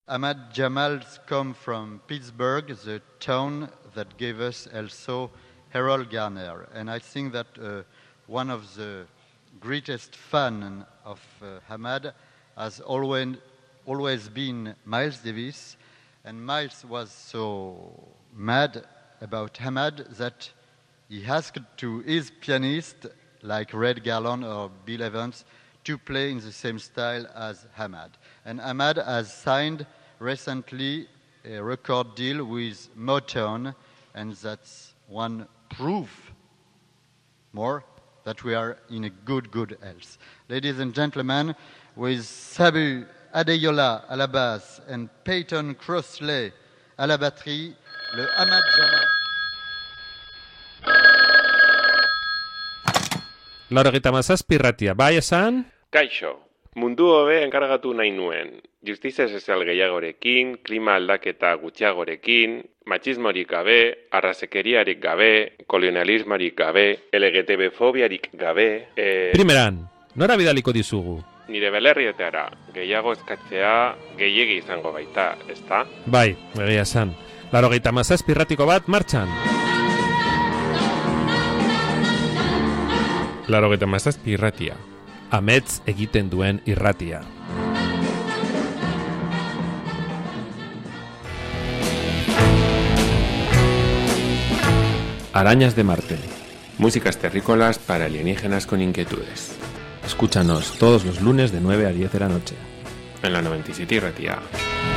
Ahmad Jamal comes from Pittsburgh, the town that gave us also Harold Garner. And I think that one of the greatest fans of Ahmad has always been Miles Davis. And Miles was so mad about Ahmad that he asked to his pianist, like Red Garland or Bill Evans, to play in the same style as Ahmad. And Ahmad has signed recently a record deal with Motown, and that's one proof more that we are in a good health. Ladies and gentlemen, with Sabu Adeyola à la basse and Peyton Crossley à la batterie, le Ahmad Jamal. 97 irratia, bai esan? Kaixo, mundu hobe enkargatu nahi nuen. Justizia sozial gehiagorekin, klima aldaketa gutxiagorekin, matxismorik gabe, arrazekeriarik gabe, kolonialismorik gabe, LGTB-fobiarik gabe... Primeran, nora bidaliko dizugu? Nire belerrietara, gehiago eskatzea gehiegi izango baita, ezta? Bai, egia esan. 97 irratiko bat martxan. 97 irratia. Amets egiten duen irratia. Arañas de Marte. Músicas terrícolas para alienígenas con inquietudes. Escúchanos todos los lunes de 9 a 10 de la noche. En la 97 irratia.